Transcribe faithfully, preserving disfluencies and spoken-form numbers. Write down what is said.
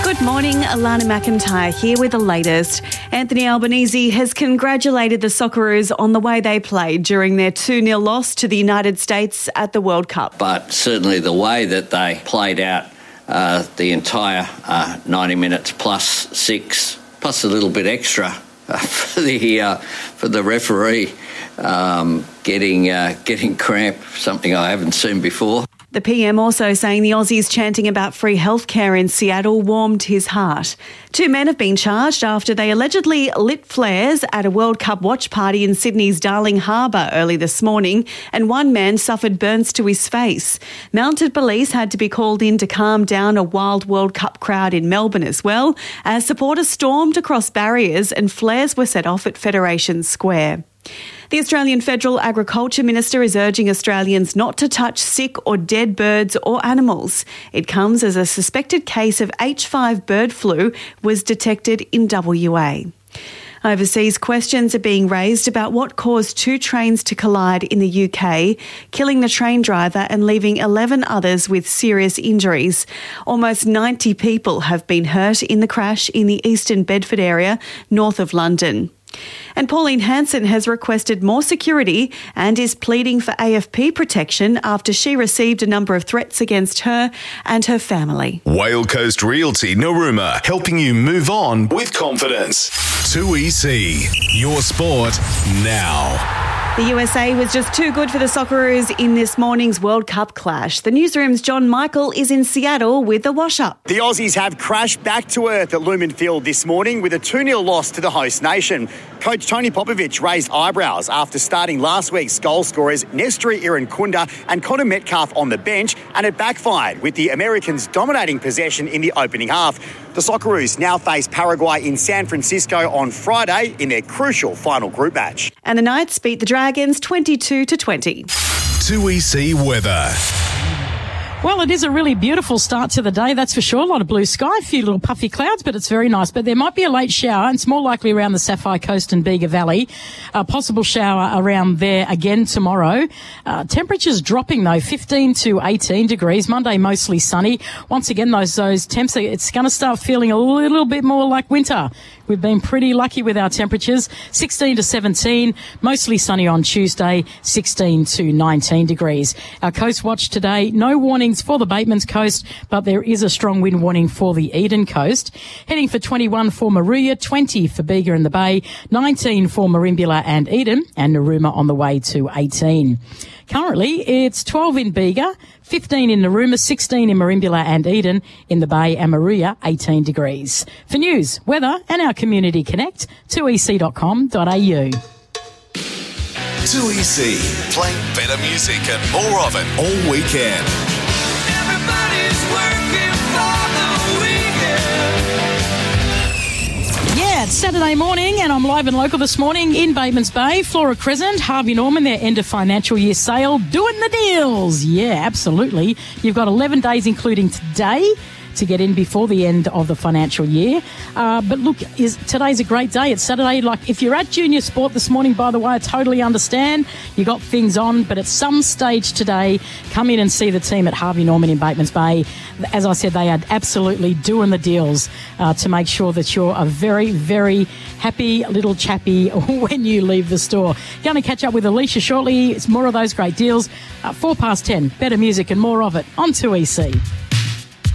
Good morning, Alana McIntyre here with the latest. Anthony Albanese has congratulated the Socceroos on the way they played during their two nil loss to the United States at the World Cup. But certainly the way that they played out uh, the entire uh, ninety minutes plus six, plus a little bit extra uh, for the uh, for the referee um, getting uh, getting cramp, something I haven't seen before. The P M also saying the Aussies chanting about free healthcare in Seattle warmed his heart. Two men have been charged after they allegedly lit flares at a World Cup watch party in Sydney's Darling Harbour early this morning, and one man suffered burns to his face. Mounted police had to be called in to calm down a wild World Cup crowd in Melbourne as well, as supporters stormed across barriers and flares were set off at Federation Square. The Australian Federal Agriculture Minister is urging Australians not to touch sick or dead birds or animals. It comes as a suspected case of H five bird flu was detected in W A. Overseas questions are being raised about what caused two trains to collide in the U K, killing the train driver and leaving eleven others with serious injuries. Almost ninety people have been hurt in the crash in the Eastern Bedford area, north of London. And Pauline Hanson has requested more security and is pleading for A F P protection after she received a number of threats against her and her family. Whale Coast Realty Narooma, helping you move on with confidence. two E C, your sport now. The U S A was just too good for the Socceroos in this morning's World Cup clash. The newsroom's John Michael is in Seattle with the wash-up. The Aussies have crashed back to earth at Lumen Field this morning with a two nil loss to the host nation. Coach Tony Popovich raised eyebrows after starting last week's goal scorers Nestory Irankunda and Connor Metcalf on the bench, and it backfired with the Americans dominating possession in the opening half. The Socceroos now face Paraguay in San Francisco on Friday in their crucial final group match. And the Knights beat the Dragons twenty-two to twenty. two E C weather. Well, it is a really beautiful start to the day, that's for sure. A lot of blue sky, a few little puffy clouds, but it's very nice. But there might be a late shower, and it's more likely around the Sapphire Coast and Bega Valley. A possible shower around there again tomorrow. Uh, temperatures dropping, though, fifteen to eighteen degrees. Monday, mostly sunny. Once again, those, those temps, it's going to start feeling a little bit more like winter. We've been pretty lucky with our temperatures. sixteen to seventeen, mostly sunny on Tuesday, sixteen to nineteen degrees. Our coast watch today, no warnings for the Batemans Coast, but there is a strong wind warning for the Eden Coast. Heading for twenty-one for Moruya, twenty for Bega and the Bay, nineteen for Merimbula and Eden, and Narooma on the way to eighteen. Currently, it's twelve in Bega, fifteen in Narooma, sixteen in Merimbula and Eden, in the Bay and Moruya, eighteen degrees. For news, weather and our Community Connect, two e c dot com dot a u. two E C, playing better music and more of it all weekend. Everybody's working for the weekend. Yeah, it's Saturday morning and I'm live and local this morning in Batemans Bay. Flora Crescent, Harvey Norman, their end of financial year sale, doing the deals. Yeah, absolutely. You've got eleven days, including today, to get in before the end of the financial year. Uh, but look, is today's a great day. It's Saturday. Like, if you're at junior sport this morning, by the way, I totally understand. You got things on, but at some stage today, come in and see the team at Harvey Norman in Batemans Bay. As I said, they are absolutely doing the deals uh, to make sure that you're a very, very happy little chappy when you leave the store. Going to catch up with Alicia shortly. It's more of those great deals. Uh, four past ten, better music and more of it on two E C.